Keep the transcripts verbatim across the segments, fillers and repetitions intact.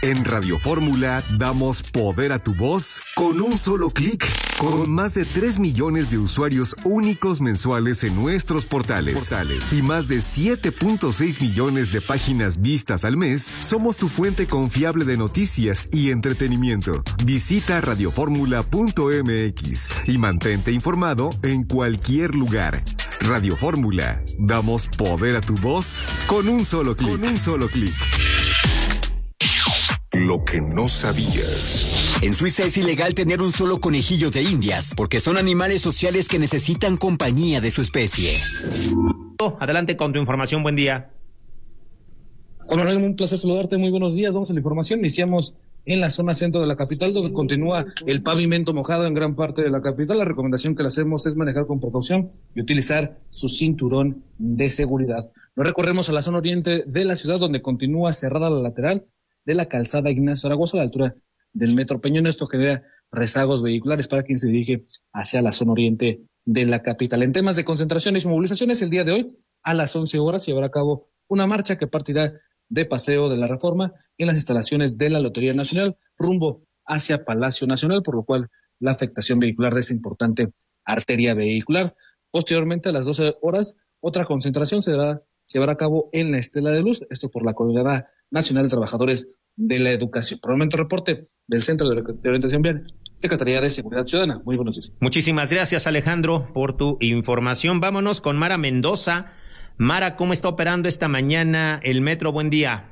En Radio Fórmula damos poder a tu voz con un solo clic. Con más de tres millones de usuarios únicos mensuales en nuestros portales, portales y más de siete punto seis millones de páginas vistas al mes, somos tu fuente confiable de noticias y entretenimiento. Visita radioformula punto m x y mantente informado en cualquier lugar. Radio Fórmula, damos poder a tu voz con un solo clic. Con un solo clic. Lo que no sabías. En Suiza es ilegal tener un solo conejillo de indias, porque son animales sociales que necesitan compañía de su especie. Adelante con tu información, buen día. Juan Manuel, un placer saludarte, muy buenos días. Vamos a la información, iniciamos en la zona centro de la capital, donde continúa el pavimento mojado en gran parte de la capital. La recomendación que le hacemos es manejar con precaución y utilizar su cinturón de seguridad. Nos recorremos a la zona oriente de la ciudad, donde continúa cerrada la lateral de la calzada Ignacio Zaragoza a la altura del Metro Peñón. Esto genera rezagos vehiculares para quien se dirige hacia la zona oriente de la capital. En temas de concentraciones y movilizaciones, el día de hoy a las once horas se llevará a cabo una marcha que partirá de Paseo de la Reforma en las instalaciones de la Lotería Nacional rumbo hacia Palacio Nacional, por lo cual la afectación vehicular de esta importante arteria vehicular. Posteriormente, a las doce horas, otra concentración se, dará, se llevará a cabo en la Estela de Luz, esto por la Coordinadora Nacional de Trabajadores de la Educación. Por el momento, reporte del Centro de Orientación Vial, Secretaría de Seguridad Ciudadana. Muy buenos días. Muchísimas gracias, Alejandro, por tu información. Vámonos con Mara Mendoza. Mara, ¿cómo está operando esta mañana el metro? Buen día.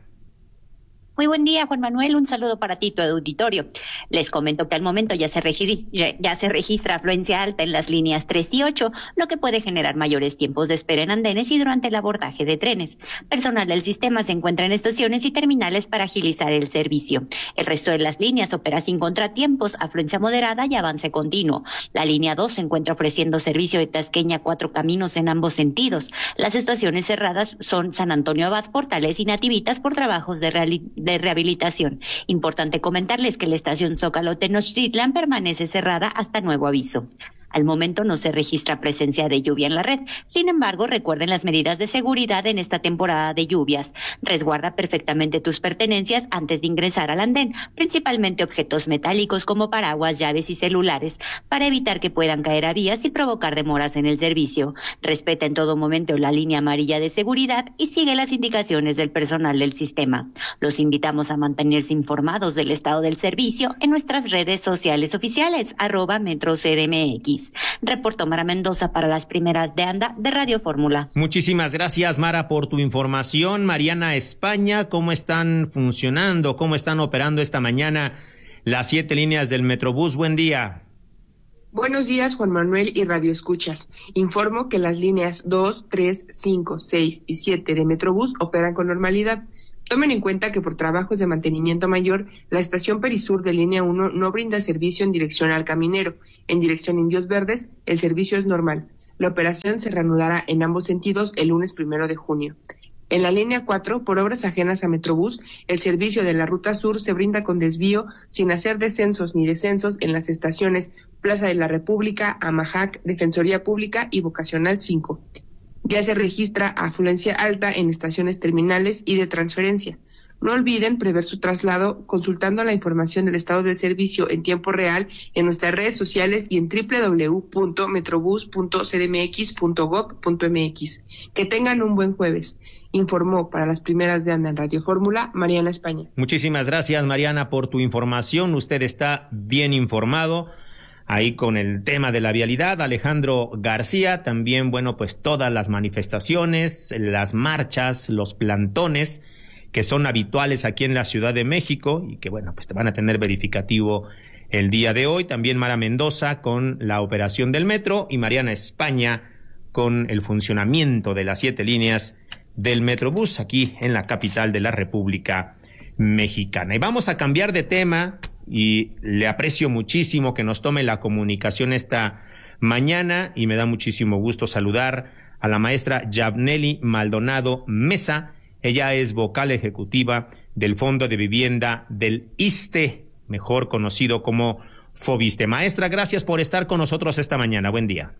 Muy buen día, Juan Manuel. Un saludo para ti, tu auditorio. Les comento que al momento ya se, registra, ya se registra afluencia alta en las líneas tres y ocho, lo que puede generar mayores tiempos de espera en andenes y durante el abordaje de trenes. Personal del sistema se encuentra en estaciones y terminales para agilizar el servicio. El resto de las líneas opera sin contratiempos, afluencia moderada y avance continuo. La línea dos se encuentra ofreciendo servicio de Tasqueña Cuatro Caminos en ambos sentidos. Las estaciones cerradas son San Antonio Abad, Portales y Nativitas por trabajos de realidad de rehabilitación. Importante comentarles que la estación Zócalo Tenochtitlan permanece cerrada hasta nuevo aviso. Al momento no se registra presencia de lluvia en la red. Sin embargo, recuerden las medidas de seguridad en esta temporada de lluvias. Resguarda perfectamente tus pertenencias antes de ingresar al andén, principalmente objetos metálicos como paraguas, llaves y celulares, para evitar que puedan caer a vías y provocar demoras en el servicio. Respeta en todo momento la línea amarilla de seguridad y sigue las indicaciones del personal del sistema. Los invitamos a mantenerse informados del estado del servicio en nuestras redes sociales oficiales, arroba Metro C D M X. Reportó Mara Mendoza para las primeras de anda de Radio Fórmula. Muchísimas gracias, Mara, por tu información. Mariana España, ¿cómo están funcionando? ¿Cómo están operando esta mañana las siete líneas del Metrobús? Buen día. Buenos días, Juan Manuel y Radio Escuchas. Informo que las líneas dos, tres, cinco, seis y siete de Metrobús operan con normalidad. Tomen en cuenta que por trabajos de mantenimiento mayor, la estación Perisur de línea uno no brinda servicio en dirección al Caminero. En dirección Indios Verdes, el servicio es normal. La operación se reanudará en ambos sentidos el lunes primero de junio. En la línea cuatro, por obras ajenas a Metrobús, el servicio de la Ruta Sur se brinda con desvío sin hacer descensos ni descensos en las estaciones Plaza de la República, Amajac, Defensoría Pública y Vocacional cinco. Ya se registra afluencia alta en estaciones terminales y de transferencia. No olviden prever su traslado consultando la información del estado del servicio en tiempo real en nuestras redes sociales y en doble u doble u doble u punto metrobús punto c d m x punto gob punto m x. Que tengan un buen jueves. Informó para las primeras de anda en Radio Fórmula, Mariana España. Muchísimas gracias, Mariana, por tu información. Usted está bien informado ahí con el tema de la vialidad. Alejandro García, también, bueno, pues todas las manifestaciones, las marchas, los plantones que son habituales aquí en la Ciudad de México y que, bueno, pues te van a tener verificativo el día de hoy. También Mara Mendoza con la operación del metro y Mariana España con el funcionamiento de las siete líneas del Metrobús aquí en la capital de la República Mexicana. Y vamos a cambiar de tema. Y le aprecio muchísimo que nos tome la comunicación esta mañana y me da muchísimo gusto saludar a la maestra Yabneli Maldonado Mesa. Ella es vocal ejecutiva del Fondo de Vivienda del ISSSTE, mejor conocido como FOVISSSTE. Maestra, gracias por estar con nosotros esta mañana. Buen día.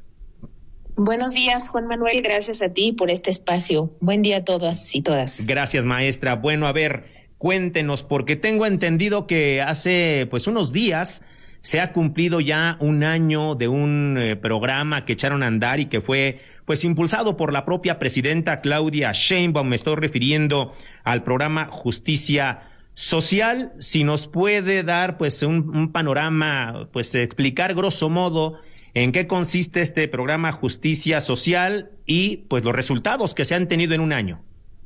Buenos días, Juan Manuel. Gracias a ti por este espacio. Buen día a todas y todas. Gracias, maestra. Bueno, a ver, Cuéntenos, porque tengo entendido que hace pues unos días se ha cumplido ya un año de un eh, programa que echaron a andar y que fue pues impulsado por la propia presidenta Claudia Sheinbaum. Me estoy refiriendo al programa Justicia Social. Si nos puede dar pues un, un panorama, pues explicar grosso modo en qué consiste este programa Justicia Social y pues los resultados que se han tenido en un año.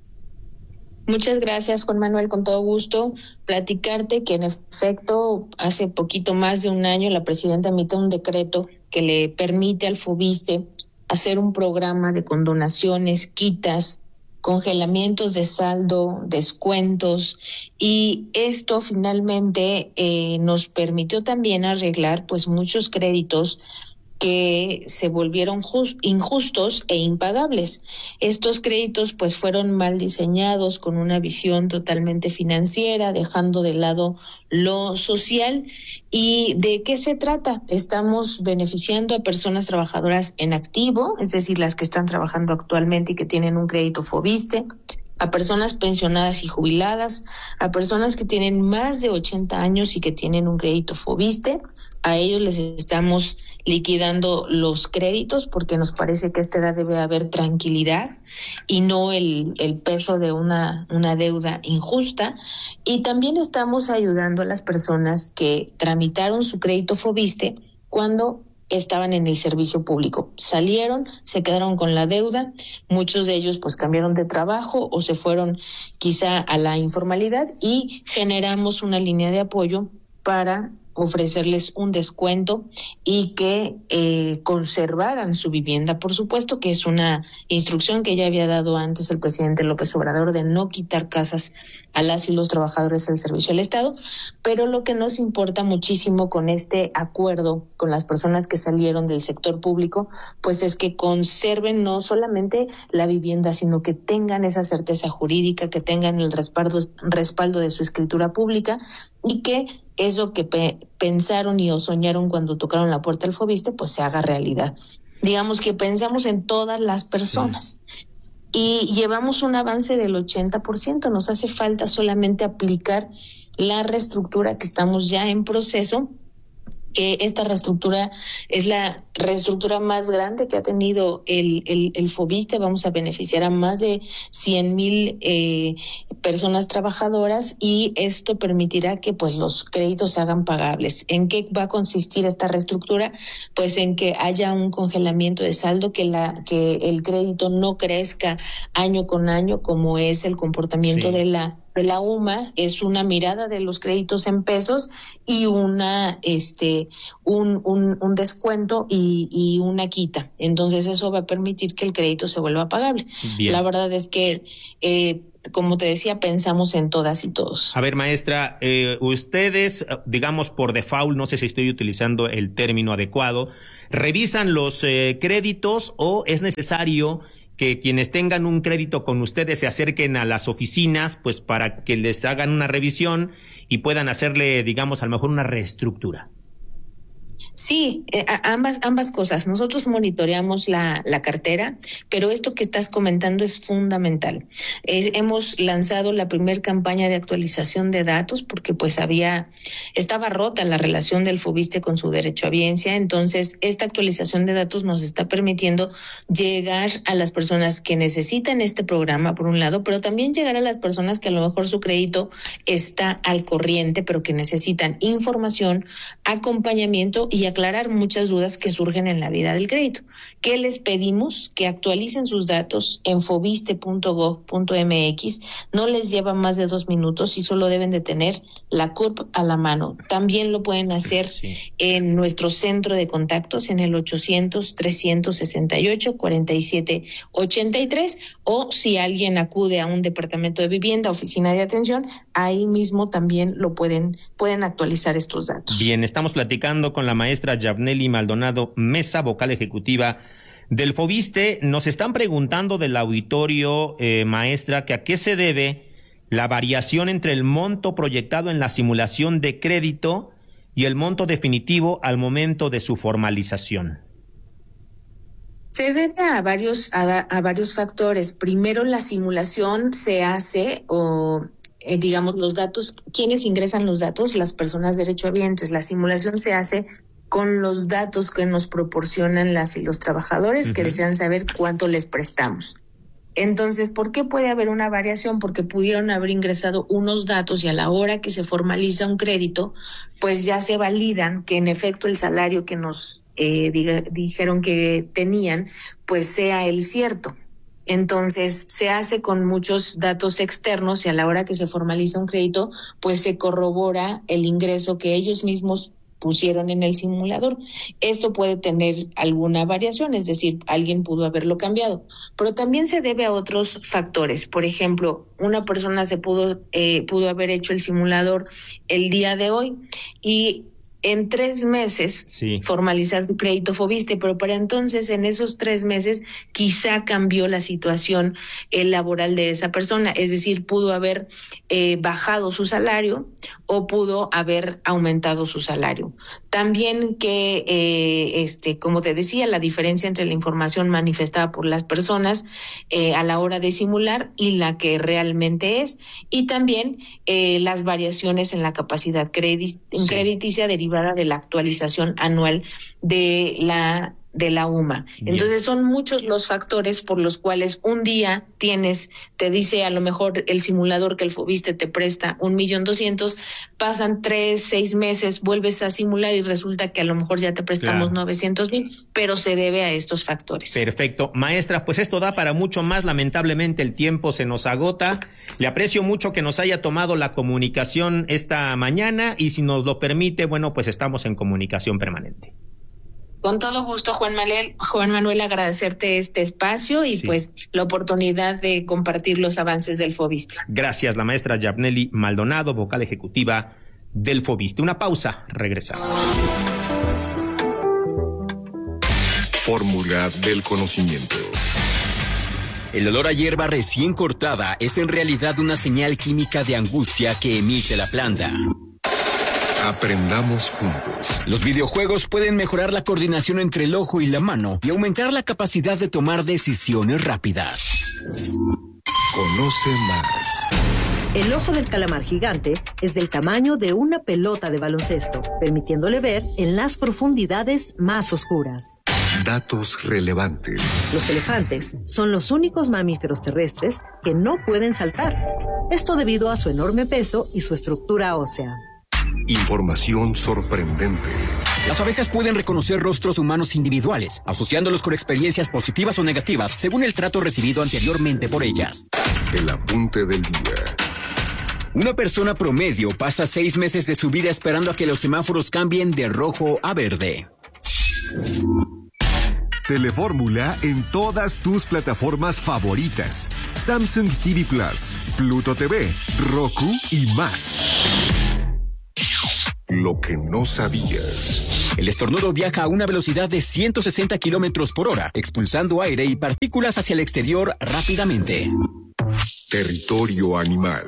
Muchas gracias, Juan Manuel, con todo gusto. Platicarte que en efecto hace poquito más de un año la presidenta emite un decreto que le permite al FOBISTE hacer un programa de condonaciones, quitas, congelamientos de saldo, descuentos, y esto finalmente eh, nos permitió también arreglar pues muchos créditos que se volvieron just, injustos e impagables. Estos créditos pues fueron mal diseñados, con una visión totalmente financiera, dejando de lado lo social. ¿Y de qué se trata? Estamos beneficiando a personas trabajadoras en activo, es decir, las que están trabajando actualmente y que tienen un crédito FOBISTE, a personas pensionadas y jubiladas, a personas que tienen más de ochenta años y que tienen un crédito FOBISTE. A ellos les estamos liquidando los créditos porque nos parece que a esta edad debe haber tranquilidad y no el, el peso de una, una deuda injusta. Y también estamos ayudando a las personas que tramitaron su crédito FOBISTE cuando estaban en el servicio público. Salieron, se quedaron con la deuda, muchos de ellos pues cambiaron de trabajo o se fueron quizá a la informalidad, y generamos una línea de apoyo para ofrecerles un descuento y que eh, conservaran su vivienda. Por supuesto que es una instrucción que ya había dado antes el presidente López Obrador de no quitar casas a las y los trabajadores del servicio del Estado, pero lo que nos importa muchísimo con este acuerdo con las personas que salieron del sector público, pues es que conserven no solamente la vivienda, sino que tengan esa certeza jurídica, que tengan el respaldo, respaldo de su escritura pública, y que eso que pe- pensaron y o soñaron cuando tocaron la puerta del FOBISTE, pues se haga realidad. Digamos que pensamos en todas las personas. Sí. Y llevamos un avance del ochenta por ciento. Nos hace falta solamente aplicar la reestructura que estamos ya en proceso, que esta reestructura es la reestructura más grande que ha tenido el, el, el FOBISTE. Vamos a beneficiar a más de cien mil eh, personas trabajadoras, y esto permitirá que pues los créditos se hagan pagables. ¿En qué va a consistir esta reestructura? Pues en que haya un congelamiento de saldo, que la que el crédito no crezca año con año como es el comportamiento sí. de la La U M A. Es una mirada de los créditos en pesos y una este un un, un descuento y, y una quita. Entonces eso va a permitir que el crédito se vuelva pagable. Bien. La verdad es que eh, como te decía, pensamos en todas y todos. A ver, maestra, eh, ustedes, digamos por default, no sé si estoy utilizando el término adecuado, ¿revisan los eh, créditos o es necesario que quienes tengan un crédito con ustedes se acerquen a las oficinas pues para que les hagan una revisión y puedan hacerle, digamos, a lo mejor una reestructura? Sí, eh, ambas ambas cosas. Nosotros monitoreamos la, la cartera, pero esto que estás comentando es fundamental. Eh, hemos lanzado la primer campaña de actualización de datos porque pues había estaba rota la relación del FOBISTE con su derechohabiencia. Entonces, esta actualización de datos nos está permitiendo llegar a las personas que necesitan este programa, por un lado, pero también llegar a las personas que a lo mejor su crédito está al corriente, pero que necesitan información, acompañamiento y aclarar muchas dudas que surgen en la vida del crédito. ¿Qué les pedimos? Que actualicen sus datos en fobiste punto gob punto mx. No les lleva más de dos minutos y solo deben de tener la C U R P a la mano. También lo pueden hacer sí. en nuestro centro de contactos en el ochocientos, trescientos sesenta y ocho, cuarenta y siete ochenta y tres, o si alguien acude a un departamento de vivienda, oficina de atención, ahí mismo también lo pueden, pueden actualizar estos datos. Bien, estamos platicando con la maestra Yabneli Maldonado Mesa, vocal ejecutiva del FOBISTE. Nos están preguntando del auditorio, eh, maestra, que a qué se debe la variación entre el monto proyectado en la simulación de crédito y el monto definitivo al momento de su formalización. Se debe a varios a, a varios factores. Primero, la simulación se hace o eh, digamos, los datos. ¿Quiénes ingresan los datos? Las personas derechohabientes. La simulación se hace con los datos que nos proporcionan las y los trabajadores uh-huh. que desean saber cuánto les prestamos. Entonces, ¿por qué puede haber una variación? Porque pudieron haber ingresado unos datos y a la hora que se formaliza un crédito, pues ya se validan que en efecto el salario que nos eh, diga, dijeron que tenían, pues sea el cierto. Entonces, se hace con muchos datos externos y a la hora que se formaliza un crédito, pues se corrobora el ingreso que ellos mismos pusieron en el simulador. Esto puede tener alguna variación, es decir, alguien pudo haberlo cambiado, pero también se debe a otros factores. Por ejemplo, una persona se pudo eh, pudo haber hecho el simulador el día de hoy y en tres meses sí. formalizar su crédito Foviste, pero para entonces en esos tres meses quizá cambió la situación eh, laboral de esa persona, es decir, pudo haber eh, bajado su salario o pudo haber aumentado su salario. También que, eh, este, como te decía, la diferencia entre la información manifestada por las personas eh, a la hora de simular y la que realmente es, y también eh, las variaciones en la capacidad credit- sí. crediticia derivada de la actualización anual de la de la U M A. Bien. Entonces son muchos los factores por los cuales un día tienes, te dice a lo mejor el simulador que el Foviste te presta un millón doscientos, pasan tres, seis meses, vuelves a simular y resulta que a lo mejor ya te prestamos claro. novecientos mil, pero se debe a estos factores. Perfecto. Maestra, pues esto da para mucho más, lamentablemente el tiempo se nos agota. Le aprecio mucho que nos haya tomado la comunicación esta mañana y si nos lo permite, bueno, pues estamos en comunicación permanente. Con todo gusto, Juan Manuel, Juan Manuel, agradecerte este espacio y sí. pues la oportunidad de compartir los avances del Foviste. Gracias, la maestra Yabneli Maldonado, vocal ejecutiva del Foviste. Una pausa, regresamos. Fórmula del conocimiento. El olor a hierba recién cortada es en realidad una señal química de angustia que emite la planta. Aprendamos juntos. Los videojuegos pueden mejorar la coordinación entre el ojo y la mano y aumentar la capacidad de tomar decisiones rápidas. Conoce más. El ojo del calamar gigante es del tamaño de una pelota de baloncesto, permitiéndole ver en las profundidades más oscuras. Datos relevantes. Los elefantes son los únicos mamíferos terrestres que no pueden saltar. Esto debido a su enorme peso y su estructura ósea. Información sorprendente. Las abejas pueden reconocer rostros humanos individuales, asociándolos con experiencias positivas o negativas según el trato recibido anteriormente por ellas. El apunte del día. Una persona promedio pasa seis meses de su vida esperando a que los semáforos cambien de rojo a verde. Telefórmula en todas tus plataformas favoritas. Samsung T V Plus, Pluto T V, Roku y más. Lo que no sabías. El estornudo viaja a una velocidad de ciento sesenta kilómetros por hora, expulsando aire y partículas hacia el exterior rápidamente. Territorio animal.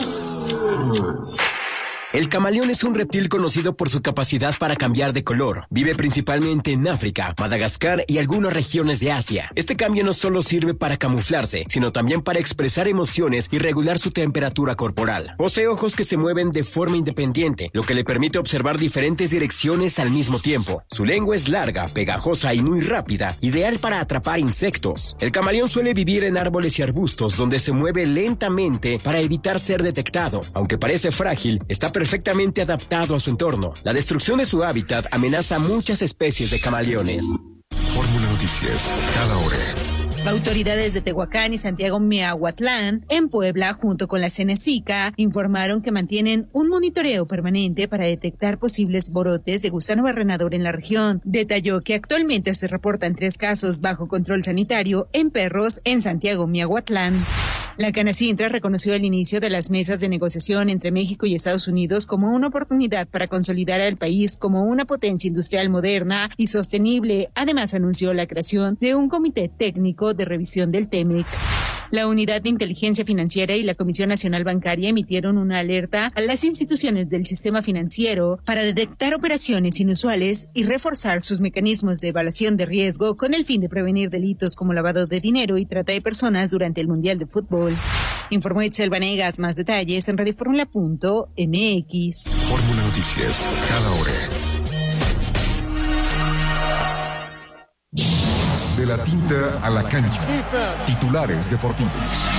El camaleón es un reptil conocido por su capacidad para cambiar de color. Vive principalmente en África, Madagascar y algunas regiones de Asia. Este cambio no solo sirve para camuflarse, sino también para expresar emociones y regular su temperatura corporal. Posee ojos que se mueven de forma independiente, lo que le permite observar diferentes direcciones al mismo tiempo. Su lengua es larga, pegajosa y muy rápida, ideal para atrapar insectos. El camaleón suele vivir en árboles y arbustos donde se mueve lentamente para evitar ser detectado. Aunque parece frágil, está perfectamente adaptado a su entorno. La destrucción de su hábitat amenaza a muchas especies de camaleones. Fórmula Noticias, cada hora. Autoridades de Tehuacán y Santiago Miahuatlán, en Puebla, junto con la Cenezica, informaron que mantienen un monitoreo permanente para detectar posibles brotes de gusano barrenador en la región. Detalló que actualmente se reportan tres casos bajo control sanitario en perros en Santiago Miahuatlán. La Canacintra reconoció el inicio de las mesas de negociación entre México y Estados Unidos como una oportunidad para consolidar al país como una potencia industrial moderna y sostenible. Además, anunció la creación de un comité técnico de revisión del T E M E C. La Unidad de Inteligencia Financiera y la Comisión Nacional Bancaria emitieron una alerta a las instituciones del sistema financiero para detectar operaciones inusuales y reforzar sus mecanismos de evaluación de riesgo con el fin de prevenir delitos como lavado de dinero y trata de personas durante el Mundial de Fútbol. Informó Itzel Vanegas. Más detalles en radio fórmula punto m x. Fórmula Noticias, cada hora. De la tinta a la cancha. Titulares deportivos.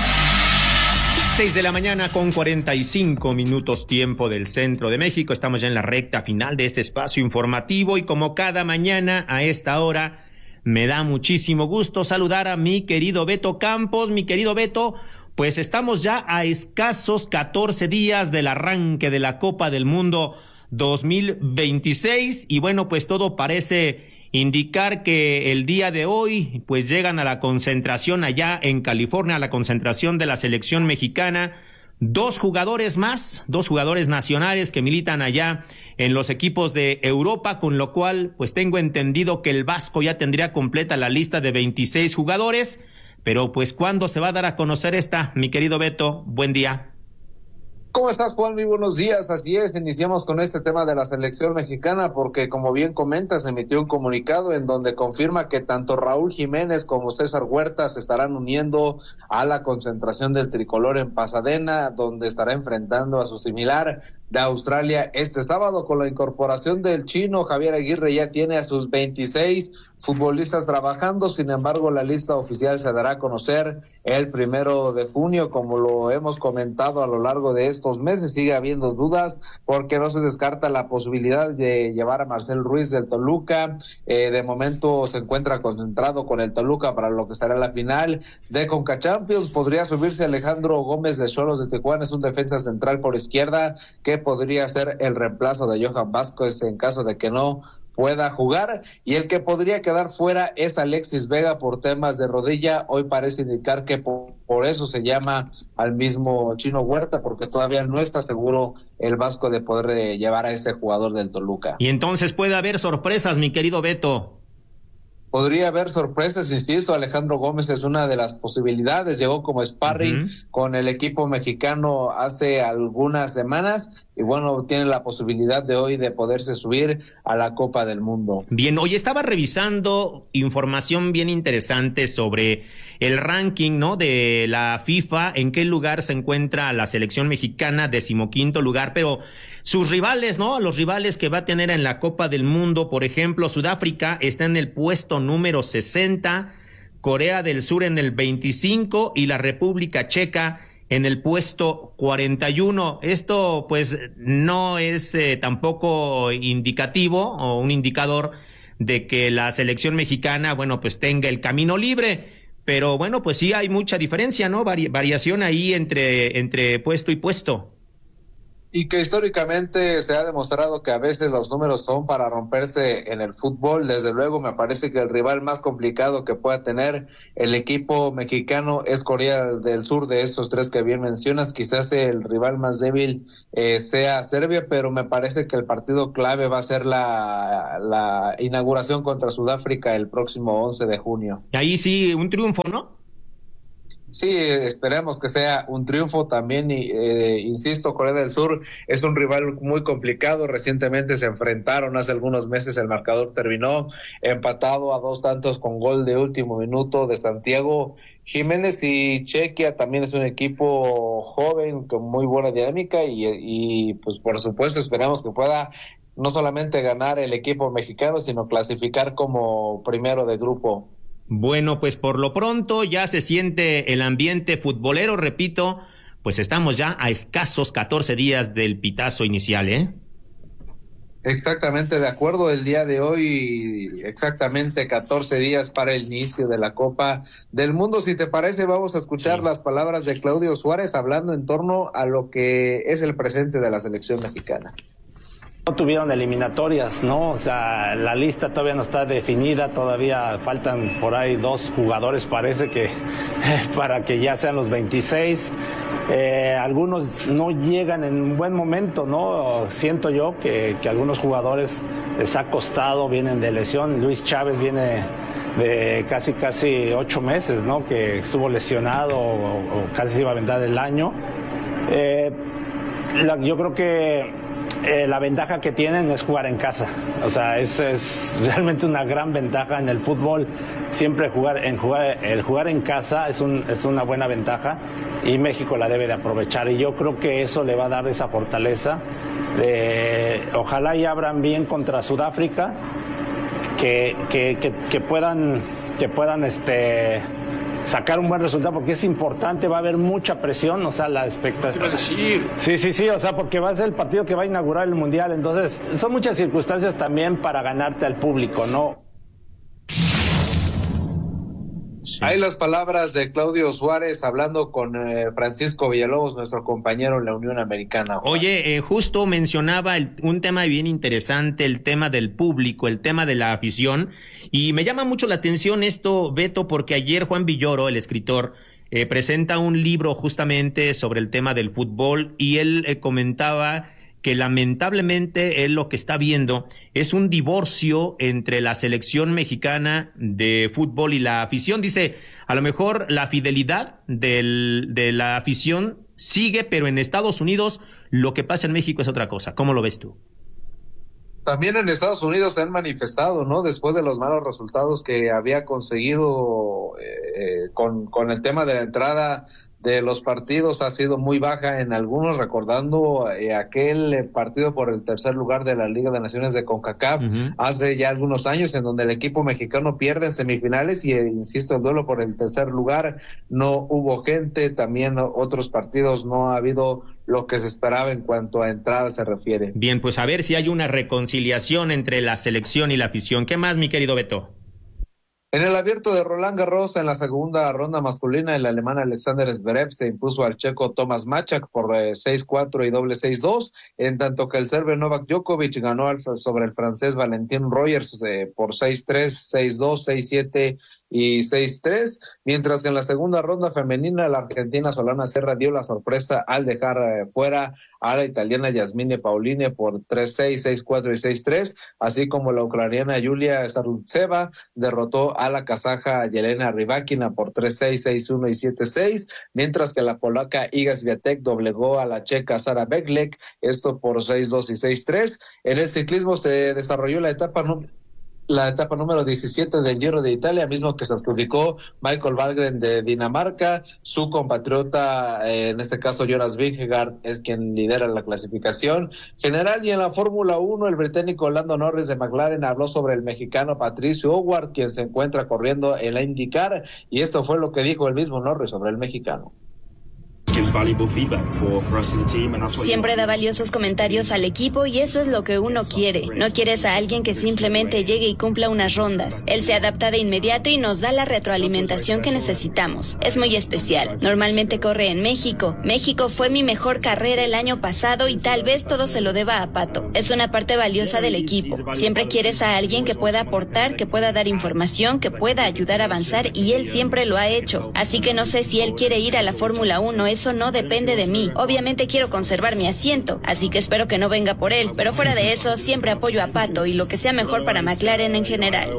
seis de la mañana con cuarenta y cinco minutos tiempo del centro de México. Estamos ya en la recta final de este espacio informativo y como cada mañana a esta hora me da muchísimo gusto saludar a mi querido Beto Campos. Mi querido Beto, pues estamos ya a escasos catorce días del arranque de la Copa del Mundo dos mil veintiséis y bueno, pues todo parece indicar que el día de hoy pues llegan a la concentración allá en California, a la concentración de la selección mexicana, dos jugadores más, dos jugadores nacionales que militan allá en los equipos de Europa, con lo cual pues tengo entendido que el Vasco ya tendría completa la lista de veintiséis jugadores, pero pues ¿cuándo se va a dar a conocer esta, mi querido Beto? Buen día. ¿Cómo estás, Juan? Muy buenos días. Así es, iniciamos con este tema de la selección mexicana porque, como bien comentas, emitió un comunicado en donde confirma que tanto Raúl Jiménez como César Huerta se estarán uniendo a la concentración del tricolor en Pasadena, donde estará enfrentando a su similar de Australia este sábado. Con la incorporación del chino, Javier Aguirre ya tiene a sus veintiséis futbolistas trabajando, sin embargo la lista oficial se dará a conocer el primero de junio, como lo hemos comentado a lo largo de estos meses. Sigue habiendo dudas porque no se descarta la posibilidad de llevar a Marcel Ruiz del Toluca. Eh, de momento se encuentra concentrado con el Toluca para lo que será la final de Conca Champions. Podría subirse Alejandro Gómez de Xolos de Tijuana, es un defensa central por izquierda que podría ser el reemplazo de Johan Vázquez en caso de que no pueda jugar, y el que podría quedar fuera es Alexis Vega por temas de rodilla. Hoy parece indicar que por, por eso se llama al mismo Chino Huerta, porque todavía no está seguro el Vasco de poder eh, llevar a ese jugador del Toluca. Y entonces puede haber sorpresas, mi querido Beto. Podría haber sorpresas, insisto, Alejandro Gómez es una de las posibilidades, llegó como sparring uh-huh. con el equipo mexicano hace algunas semanas y bueno, tiene la posibilidad de hoy de poderse subir a la Copa del Mundo. Bien, hoy estaba revisando información bien interesante sobre el ranking, ¿no?, de la FIFA, en qué lugar se encuentra la selección mexicana, decimoquinto lugar, pero sus rivales, ¿no?, los rivales que va a tener en la Copa del Mundo, por ejemplo, Sudáfrica está en el puesto número sesenta, Corea del Sur en el veinticinco y la República Checa en el puesto cuarenta y uno. Esto pues no es eh, tampoco indicativo o un indicador de que la selección mexicana, bueno, pues tenga el camino libre, pero bueno, pues sí hay mucha diferencia, ¿no? Vari- variación ahí entre, entre puesto y puesto. Y que históricamente se ha demostrado que a veces los números son para romperse en el fútbol. Desde luego me parece que el rival más complicado que pueda tener el equipo mexicano es Corea del Sur, de esos tres que bien mencionas. Quizás el rival más débil eh, sea Serbia, pero me parece que el partido clave va a ser la, la inauguración contra Sudáfrica el próximo once de junio. Ahí sí, un triunfo, ¿no? Sí, esperemos que sea un triunfo también, y eh, insisto, Corea del Sur es un rival muy complicado. Recientemente se enfrentaron, hace algunos meses el marcador terminó empatado a dos tantos con gol de último minuto de Santiago Jiménez, y Chequia también es un equipo joven con muy buena dinámica y, y pues por supuesto esperamos que pueda no solamente ganar el equipo mexicano, sino clasificar como primero de grupo. Bueno, pues por lo pronto ya se siente el ambiente futbolero, repito, pues estamos ya a escasos catorce días del pitazo inicial, ¿eh? Exactamente, de acuerdo, el día de hoy exactamente catorce días para el inicio de la Copa del Mundo. Si te parece, vamos a escuchar sí. las palabras de Claudio Suárez hablando en torno a lo que es el presente de la selección mexicana. No tuvieron eliminatorias, ¿no? O sea, la lista todavía no está definida, todavía faltan por ahí dos jugadores, parece que para que ya sean los veintiséis. Eh, algunos no llegan en un buen momento, ¿no? Siento yo que, que a algunos jugadores les ha costado, vienen de lesión. Luis Chávez viene de casi casi ocho meses, ¿no? Que estuvo lesionado o, o casi se iba a aventar el año. Eh, la, yo creo que Eh, la ventaja que tienen es jugar en casa, o sea, es, es realmente una gran ventaja en el fútbol. Siempre jugar en jugar el jugar en casa es un es una buena ventaja y México la debe de aprovechar, y yo creo que eso le va a dar esa fortaleza. Eh, ojalá y abran bien contra Sudáfrica, que que, que, que puedan que puedan este sacar un buen resultado, porque es importante, va a haber mucha presión, o sea, la expectativa. Sí, sí, sí, o sea, porque va a ser el partido que va a inaugurar el Mundial, entonces son muchas circunstancias también para ganarte al público, ¿no? Sí. Hay las palabras de Claudio Suárez hablando con eh, Francisco Villalobos, nuestro compañero en la Unión Americana. Oye, eh, justo mencionaba el, un tema bien interesante, el tema del público, el tema de la afición, y me llama mucho la atención esto, Beto, porque ayer Juan Villoro, el escritor, eh, presenta un libro justamente sobre el tema del fútbol, y él eh, comentaba que lamentablemente él lo que está viendo es un divorcio entre la selección mexicana de fútbol y la afición. Dice, a lo mejor la fidelidad del, de la afición sigue, pero en Estados Unidos lo que pasa en México es otra cosa. ¿Cómo lo ves tú? También en Estados Unidos se han manifestado, ¿no? Después de los malos resultados que había conseguido eh, con, con el tema de la entrada de los partidos, ha sido muy baja en algunos, recordando eh, aquel eh, partido por el tercer lugar de la Liga de Naciones de CONCACAF, uh-huh, hace ya algunos años, en donde el equipo mexicano pierde en semifinales y, eh, insisto, el duelo por el tercer lugar no hubo gente. También otros partidos no ha habido lo que se esperaba en cuanto a entrada se refiere. Bien, pues a ver si hay una reconciliación entre la selección y la afición. ¿Qué más, mi querido Beto? En el abierto de Roland Garros, en la segunda ronda masculina, el alemán Alexander Zverev se impuso al checo Tomáš Maček por eh, seis cuatro y doble seis dos, en tanto que el serbio Novak Djokovic ganó al, sobre el francés Valentin Royers eh, por seis tres, seis dos, seis siete y seis tres, mientras que en la segunda ronda femenina la argentina Solana Serra dio la sorpresa al dejar eh, fuera a la italiana Yasmine Pauline por tres seis, seis cuatro y seis tres, así como la ucraniana Yulia Sarutseva derrotó a la kazaja Yelena Rybakina por tres seis, seis uno y siete seis, mientras que la polaca Iga Swiatek doblegó a la checa Sara Beglek, esto por seis dos y seis tres. En el ciclismo se desarrolló la etapa número la etapa número diecisiete del Giro de Italia, mismo que se adjudicó Michael Valgren de Dinamarca. Su compatriota, eh, en este caso Jonas Vingegaard, es quien lidera la clasificación general. Y en la Fórmula uno, el británico Lando Norris de McLaren habló sobre el mexicano Patricio Howard, quien se encuentra corriendo en la IndyCar, y esto fue lo que dijo el mismo Norris sobre el mexicano. Siempre da valiosos comentarios al equipo y eso es lo que uno quiere. No quieres a alguien que simplemente llegue y cumpla unas rondas. Él se adapta de inmediato y nos da la retroalimentación que necesitamos. Es muy especial. Normalmente corre en México. México fue mi mejor carrera el año pasado y tal vez todo se lo deba a Pato. Es una parte valiosa del equipo. Siempre quieres a alguien que pueda aportar, que pueda dar información, que pueda ayudar a avanzar, y él siempre lo ha hecho. Así que no sé si él quiere ir a la Fórmula uno. Eso no depende de mí. Obviamente quiero conservar mi asiento, así que espero que no venga por él, pero fuera de eso siempre apoyo a Pato y lo que sea mejor para McLaren en general.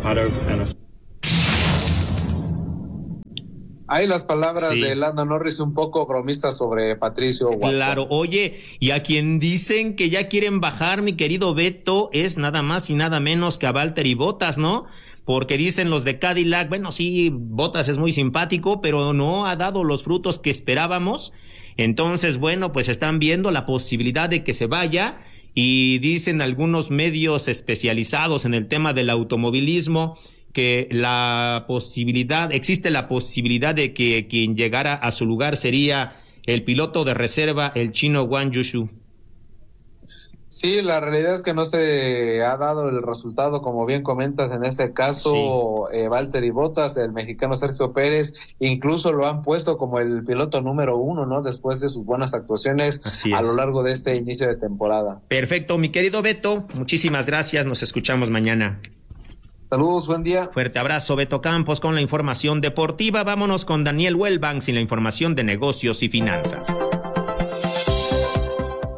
Hay las palabras sí. de Lando Norris un poco bromistas sobre Patricio Howard. Claro, oye, y a quien dicen que ya quieren bajar, mi querido Beto, es nada más y nada menos que a Valtteri Bottas, ¿no? Porque dicen los de Cadillac, bueno, sí, Bottas es muy simpático, pero no ha dado los frutos que esperábamos. Entonces, bueno, pues están viendo la posibilidad de que se vaya, y dicen algunos medios especializados en el tema del automovilismo que la posibilidad, existe la posibilidad de que quien llegara a su lugar sería el piloto de reserva, el chino Guan Yushu. Sí, la realidad es que no se ha dado el resultado, como bien comentas, en este caso, sí. eh, Valtteri Bottas, el mexicano Sergio Pérez, incluso lo han puesto como el piloto número uno, ¿no? Después de sus buenas actuaciones a lo largo de este inicio de temporada. Perfecto, mi querido Beto, muchísimas gracias, nos escuchamos mañana. Saludos, buen día. Fuerte abrazo, Beto Campos, con la información deportiva. Vámonos con Daniel Wellbanks y la información de negocios y finanzas.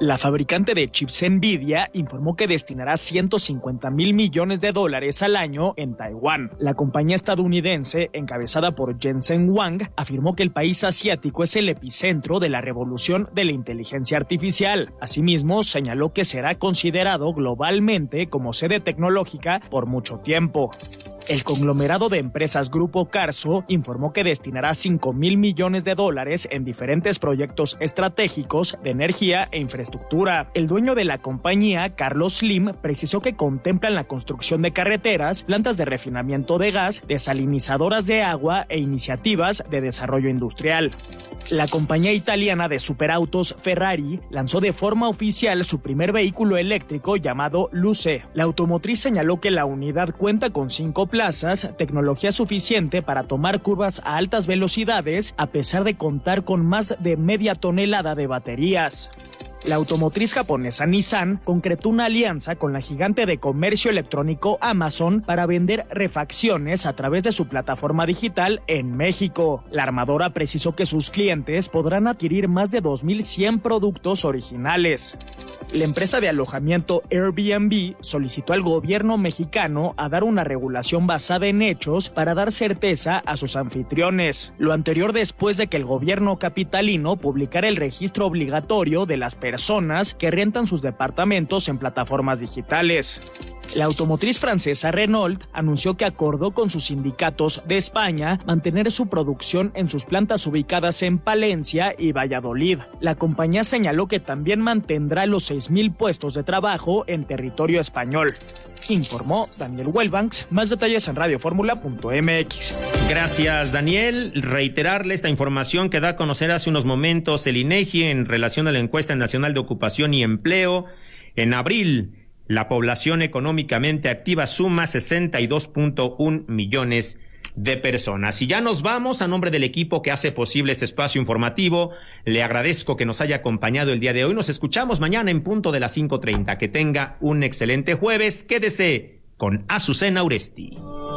La fabricante de chips Nvidia informó que destinará ciento cincuenta mil millones de dólares al año en Taiwán. La compañía estadounidense, encabezada por Jensen Huang, afirmó que el país asiático es el epicentro de la revolución de la inteligencia artificial. Asimismo, señaló que será considerado globalmente como sede tecnológica por mucho tiempo. El conglomerado de empresas Grupo Carso informó que destinará cinco mil millones de dólares en diferentes proyectos estratégicos de energía e infraestructura. El dueño de la compañía, Carlos Slim, precisó que contemplan la construcción de carreteras, plantas de refinamiento de gas, desalinizadoras de agua e iniciativas de desarrollo industrial. La compañía italiana de superautos Ferrari lanzó de forma oficial su primer vehículo eléctrico llamado Luce. La automotriz señaló que la unidad cuenta con cinco plazas, tecnología suficiente para tomar curvas a altas velocidades, a pesar de contar con más de media tonelada de baterías. La automotriz japonesa Nissan concretó una alianza con la gigante de comercio electrónico Amazon para vender refacciones a través de su plataforma digital en México. La armadora precisó que sus clientes podrán adquirir más de dos mil cien productos originales. La empresa de alojamiento Airbnb solicitó al gobierno mexicano a dar una regulación basada en hechos para dar certeza a sus anfitriones. Lo anterior después de que el gobierno capitalino publicara el registro obligatorio de las personas que rentan sus departamentos en plataformas digitales. La automotriz francesa Renault anunció que acordó con sus sindicatos de España mantener su producción en sus plantas ubicadas en Palencia y Valladolid. La compañía señaló que también mantendrá los seis mil puestos de trabajo en territorio español. Informó Daniel Wellbanks. Más detalles en radio fórmula punto m x. Gracias, Daniel. Reiterarle esta información que da a conocer hace unos momentos el INEGI en relación a la encuesta nacional de ocupación y empleo. En abril, la población económicamente activa suma sesenta y dos punto uno millones de personas. Y ya nos vamos. A nombre del equipo que hace posible este espacio informativo, le agradezco que nos haya acompañado el día de hoy. Nos escuchamos mañana en punto de las cinco treinta. Que tenga un excelente jueves. Quédese con Azucena Uresti.